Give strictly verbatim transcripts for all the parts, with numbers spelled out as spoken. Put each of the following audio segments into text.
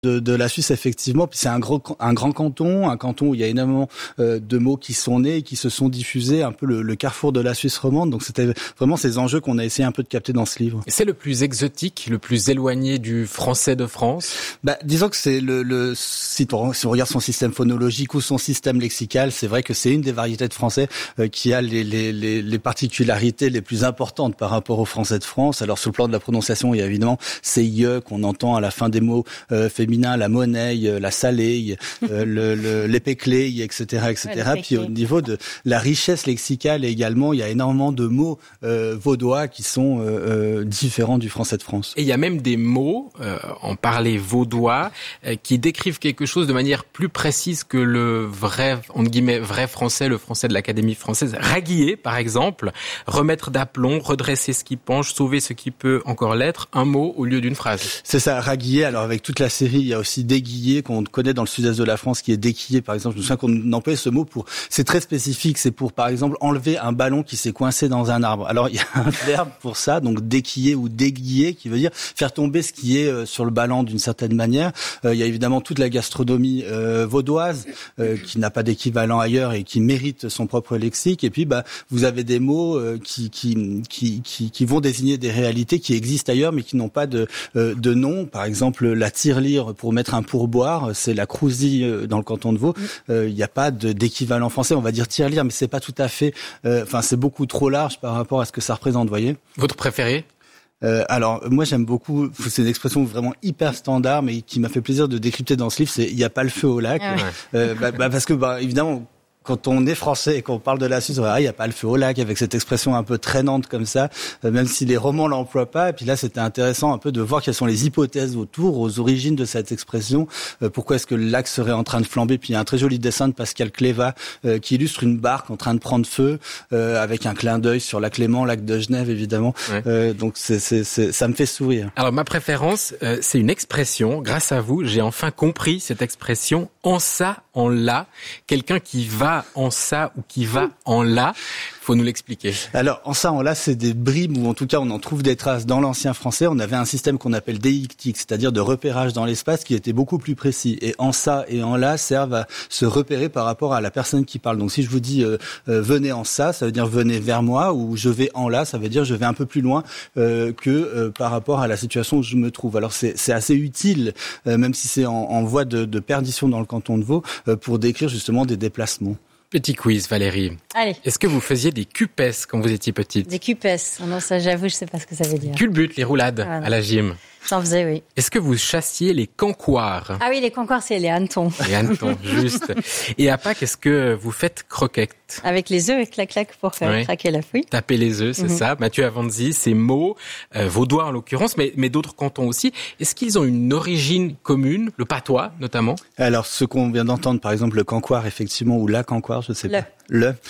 De, de la Suisse, effectivement. Puis c'est un gros, un grand canton, un canton où il y a énormément euh, de mots qui sont nés et qui se sont diffusés, un peu le, le carrefour de la Suisse romande. Donc c'était vraiment ces enjeux qu'on a essayé un peu de capter dans ce livre. C'est le plus exotique, le plus éloigné du français de France? Bah, disons que c'est le, le si, on, si on regarde son système phonologique ou son système lexical, c'est vrai que c'est une des variétés de français euh, qui a les, les, les, les particularités les plus importantes par rapport au français de France. Alors sur le plan de la prononciation, il y a évidemment ces ie qu'on entend à la fin des mots euh, féminins, la monnaie, la salée, euh, le, le, l'épéclé, et cetera, et cetera. Ouais, puis au niveau de la richesse lexicale également, il y a énormément de mots euh, vaudois qui sont euh, différents du français de France. Et il y a même des mots, euh, en parler vaudois, euh, qui décrivent quelque chose de manière plus précise que le vrai, entre guillemets, vrai français, le français de l'Académie française. Raguiller, par exemple, remettre d'aplomb, redresser ce qui penche, sauver ce qui peut encore l'être, un mot au lieu d'une phrase. C'est ça, raguiller. Alors avec toute la série, il y a aussi déguillé qu'on connaît dans le sud-est de la France, qui est déquillé, par exemple. Je me souviens qu'on employait ce mot pour, c'est très spécifique, c'est pour, par exemple, enlever un ballon qui s'est coincé dans un arbre. Alors, il y a un verbe pour ça, donc déquiller ou déguiller, qui veut dire faire tomber ce qui est euh, sur le ballon d'une certaine manière. Euh, il y a évidemment toute la gastronomie euh, vaudoise, euh, qui n'a pas d'équivalent ailleurs et qui mérite son propre lexique. Et puis, bah, vous avez des mots euh, qui, qui, qui, qui, qui vont désigner des réalités qui existent ailleurs, mais qui n'ont pas de, euh, de nom. Par exemple, la tirelire, pour mettre un pourboire, c'est la crousille dans le canton de Vaud. Il euh, n'y a pas de, d'équivalent français. On va dire tirelire, mais c'est pas tout à fait. Enfin, euh, c'est beaucoup trop large par rapport à ce que ça représente. Voyez. Votre préféré? Euh, alors moi j'aime beaucoup, c'est une expression vraiment hyper standard, mais qui m'a fait plaisir de décrypter dans ce livre. C'est il n'y a pas le feu au lac, ah ouais. euh, bah, bah, parce que bah, évidemment. Quand on est français et qu'on parle de la Suisse, il n'y a pas le feu au lac, avec cette expression un peu traînante comme ça, euh, même si les romans l'emploient pas. Et puis là, c'était intéressant un peu de voir quelles sont les hypothèses autour, aux origines de cette expression. Euh, pourquoi est-ce que le lac serait en train de flamber? Puis il y a un très joli dessin de Pascal Cléva euh, qui illustre une barque en train de prendre feu, euh, avec un clin d'œil sur lac Léman, lac de Genève évidemment. Ouais. Euh, donc c'est, c'est, c'est, ça me fait sourire. Alors ma préférence, euh, c'est une expression. Grâce à vous, j'ai enfin compris cette expression en ça, en là. Quelqu'un qui va en ça ou qui va en là. Faut nous l'expliquer. Alors, en ça, en là, c'est des bribes, ou en tout cas, on en trouve des traces dans l'ancien français. On avait un système qu'on appelle déictique, c'est-à-dire de repérage dans l'espace qui était beaucoup plus précis. Et en ça et en là servent à se repérer par rapport à la personne qui parle. Donc, si je vous dis euh, euh, venez en ça, ça veut dire venez vers moi, ou je vais en là, ça veut dire je vais un peu plus loin euh, que euh, par rapport à la situation où je me trouve. Alors, c'est, c'est assez utile, euh, même si c'est en, en voie de, de perdition dans le canton de Vaud, euh, pour décrire justement des déplacements. Petit quiz, Valérie. Allez. Est-ce que vous faisiez des cupesses quand vous étiez petite? Des cupesses. Non, ça, j'avoue, je sais pas ce que ça veut dire. Culbute, les roulades ah, à la gym. J'en faisais, oui. Est-ce que vous chassiez les cancoires? Ah oui, les cancoires, c'est les hannetons. Les hannetons, juste. Et à Pâques, est-ce que vous faites croquettes? Avec les œufs et clac-clac pour faire oui. craquer la fouille. Taper les œufs, c'est mm-hmm. ça. Mathieu Avanzi, ces mots, euh, vaudois en l'occurrence, mais, mais d'autres cantons aussi. Est-ce qu'ils ont une origine commune, le patois notamment? Alors, ce qu'on vient d'entendre, par exemple, le cancoire, effectivement, ou la cancoire, je sais le. pas. Le. Euh,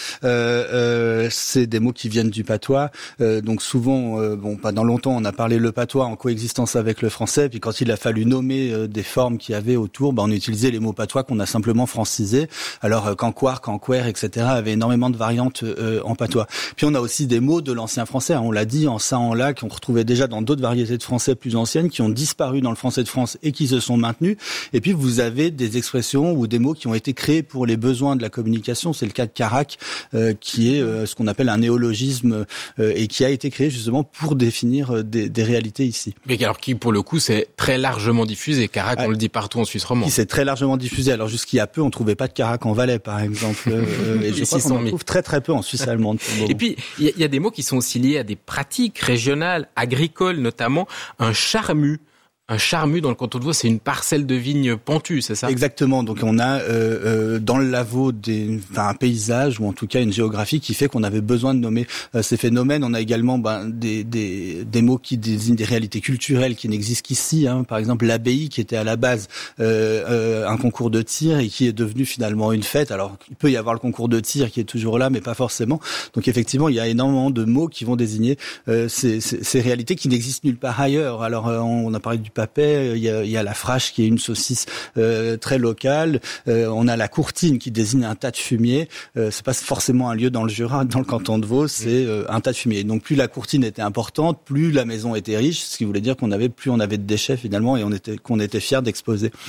euh, c'est des mots qui viennent du patois. Euh, donc souvent, euh, bon, pendant longtemps, on a parlé le patois en coexistence avec le français. Puis quand il a fallu nommer euh, des formes qu'il y avait autour, ben, on utilisait les mots patois qu'on a simplement francisés. Alors euh, cancoire, canquer, et cetera avaient énormément de variantes euh, en patois. Puis on a aussi des mots de l'ancien français. Hein, on l'a dit, en ça, en là, qu'on retrouvait déjà dans d'autres variétés de français plus anciennes, qui ont disparu dans le français de France et qui se sont maintenues. Et puis vous avez des expressions ou des mots qui ont été créés pour les besoins de la communication. C'est le cas de carac, euh, qui est euh, ce qu'on appelle un néologisme euh, et qui a été créé justement pour définir euh, des, des réalités ici. Mais alors qui, pour le coup, c'est très largement diffusé. Carac, ah, on le dit partout en Suisse romande. Qui c'est très largement diffusé. Alors jusqu'il y a peu, on trouvait pas de carac en Valais, par exemple. Euh, et je crois qu'on en trouve très très peu en Suisse allemande. Et puis il y, y a des mots qui sont aussi liés à des pratiques régionales, agricoles notamment. Un charmu. Un charmu dans le canton de Vaud, c'est une parcelle de vigne pentue, c'est ça? Exactement. Donc on a euh, euh, dans le Lavaux des, enfin, un paysage ou en tout cas une géographie qui fait qu'on avait besoin de nommer euh, ces phénomènes. On a également ben, des, des, des mots qui désignent des réalités culturelles qui n'existent qu'ici. Hein. Par exemple l'abbaye qui était à la base euh, euh, un concours de tir et qui est devenu finalement une fête. Alors il peut y avoir le concours de tir qui est toujours là, mais pas forcément. Donc effectivement il y a énormément de mots qui vont désigner euh, ces, ces, ces réalités qui n'existent nulle part ailleurs. Alors euh, on a parlé du papet, il y a, il y a la frache qui est une saucisse euh, très locale. Euh, on a la courtine qui désigne un tas de fumier. Euh, c'est pas forcément un lieu dans le Jura, dans le canton de Vaud, c'est euh, un tas de fumier. Donc plus la courtine était importante, plus la maison était riche, ce qui voulait dire qu'on avait plus on avait de déchets finalement et on était qu'on était fiers d'exposer.